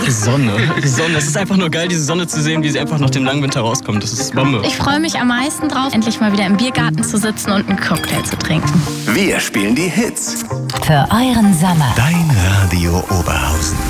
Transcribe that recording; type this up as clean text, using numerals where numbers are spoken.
Sonne. Sonne. Es ist einfach nur geil, diese Sonne zu sehen, wie sie einfach nach dem langen Winter rauskommt. Das ist Bombe. Ich freue mich am meisten drauf, endlich mal wieder im Biergarten zu sitzen und einen Cocktail zu trinken. Wir spielen die Hits. Für euren Sommer. Dein Radio Oberhausen.